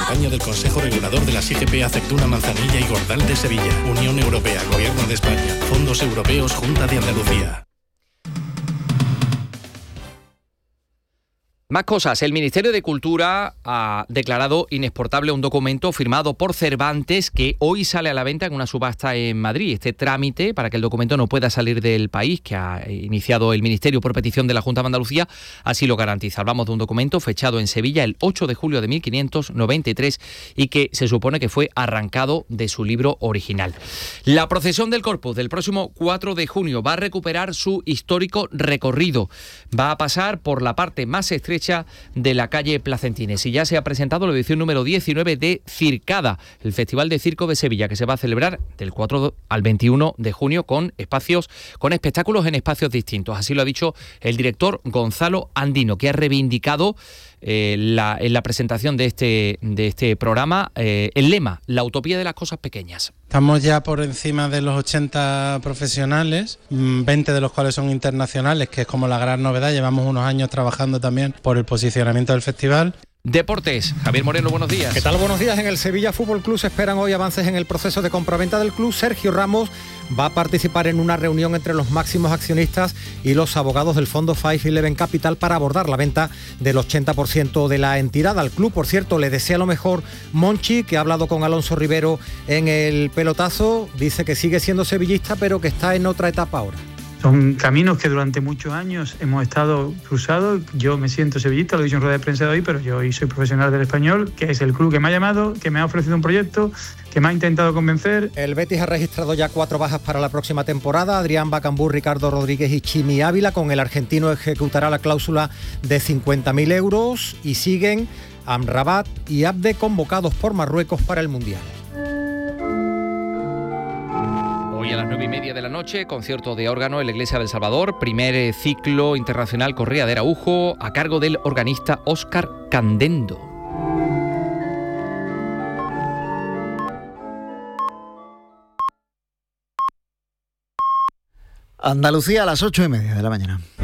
campaña del Consejo Regulador de las IGP Aceituna, Manzanilla y Gordal de Sevilla. Unión Europea, Gobierno de España, Fondos Europeos, Junta de Andalucía. Más cosas. El Ministerio de Cultura ha declarado inexportable un documento firmado por Cervantes que hoy sale a la venta en una subasta en Madrid. Este trámite para que el documento no pueda salir del país, que ha iniciado el Ministerio por petición de la Junta de Andalucía, así lo garantiza. Hablamos de un documento fechado en Sevilla el 8 de julio de 1593 y que se supone que fue arrancado de su libro original. La procesión del Corpus del próximo 4 de junio va a recuperar su histórico recorrido. Va a pasar por la parte más estrecha de la calle Placentines y ya se ha presentado la edición número 19 de Circada, el Festival de Circo de Sevilla, que se va a celebrar del 4 al 21 de junio con espectáculos en espacios distintos. Así lo ha dicho el director Gonzalo Andino, que ha reivindicado en la presentación de este programa el lema, la utopía de las cosas pequeñas. Estamos ya por encima de los 80 profesionales, 20 de los cuales son internacionales, que es como la gran novedad. Llevamos unos años trabajando también por el posicionamiento del festival. Deportes. Javier Moreno, buenos días. ¿Qué tal? Buenos días. En el Sevilla Fútbol Club se esperan hoy avances en el proceso de compraventa del club. Sergio Ramos va a participar en una reunión entre los máximos accionistas y los abogados del fondo 511 Capital para abordar la venta del 80% de la entidad. Al club, por cierto, le desea lo mejor Monchi, que ha hablado con Alonso Rivero en el pelotazo. Dice que sigue siendo sevillista, pero que está en otra etapa ahora. Son caminos que durante muchos años hemos estado cruzados. Yo me siento sevillista, lo he dicho en rueda de prensa de hoy, pero yo hoy soy profesional del Español, que es el club que me ha llamado, que me ha ofrecido un proyecto, que me ha intentado convencer. El Betis ha registrado ya 4 bajas para la próxima temporada. Adrián Bacambú, Ricardo Rodríguez y Chimi Ávila. Con el argentino ejecutará la cláusula de 50.000 euros y siguen Amrabat y Abde convocados por Marruecos para el Mundial. Hoy a las 9:30 de la noche, concierto de órgano en la Iglesia del Salvador, primer ciclo internacional Correa de Araujo, a cargo del organista Óscar Candendo. Andalucía a las 8:30 de la mañana.